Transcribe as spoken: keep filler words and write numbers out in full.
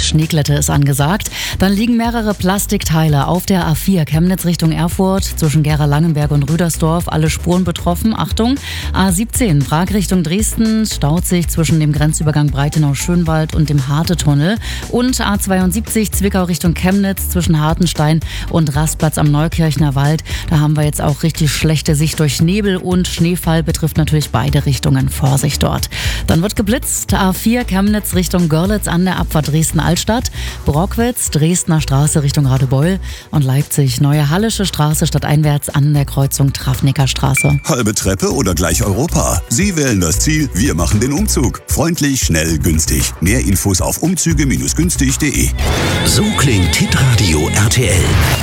Schneeglätte ist angesagt. Dann liegen mehrere Plastikteile auf der A vier Chemnitz Richtung Erfurt zwischen Gera-Langenberg und Rüdersdorf. Alle Spuren betroffen. Achtung, A siebzehn Prag Richtung Dresden staut sich zwischen dem Grenzübergang Breitenau-Schönwald und dem Harte-Tunnel. Und A zweiundsiebzig Zwickau Richtung Chemnitz zwischen Hartenstein und Rastplatz am Neukirchner Wald. Da haben wir jetzt auch richtig schlechte Sicht durch Nebel und Schneefall. Betrifft natürlich beide Richtungen. Vorsicht dort. Dann wird geblitzt. A vier Chemnitz Richtung Görlitz an der Abfahrt Dresden-Altstadt. Brockwitz, Dresdner Straße Richtung Radebeul. Und Leipzig, Neue Hallische Straße stadteinwärts an der Kreuzung Trafnicker Straße. Halbe Treppe oder gleich Europa? Sie wählen das Ziel, wir machen den Umzug. Freundlich, schnell, günstig. Mehr Infos auf umzüge Bindestrich günstig Punkt de. So klingt Hitradio R T L.